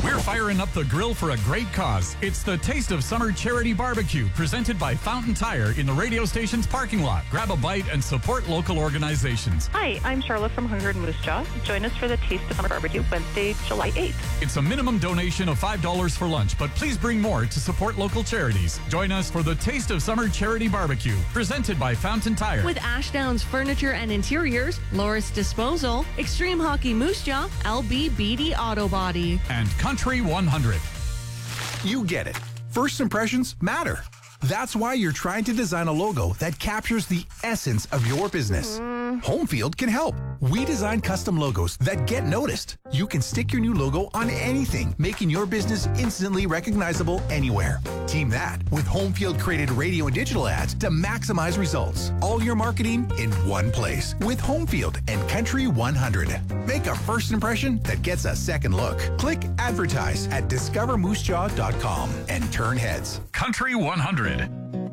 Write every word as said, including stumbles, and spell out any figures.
We're firing up the grill for a great cause. It's the Taste of Summer Charity Barbecue, presented by Fountain Tire in the radio station's parking lot. Grab a bite and support local organizations. Hi, I'm Charlotte from Hunger and Moose Jaw. Join us for the Taste of Summer Barbecue Wednesday, July eighth. It's a minimum donation of five dollars for lunch, but please bring more to support local charities. Join us for the Taste of Summer Charity Barbecue, presented by Fountain Tire. With Ashdowns Furniture and Interiors, Loris Disposal, Extreme Hockey Moose Jaw, L B B D Auto Body. And Country one hundred. You get it. First impressions matter. That's why you're trying to design a logo that captures the essence of your business. Mm. Homefield can help. We design custom logos that get noticed. You can stick your new logo on anything, making your business instantly recognizable anywhere. Team that with Homefield created radio and digital ads to maximize results. All your marketing in one place with Homefield and Country one hundred. Make a first impression that gets a second look. Click advertise at discover moose jaw dot com and turn heads. Country one hundred.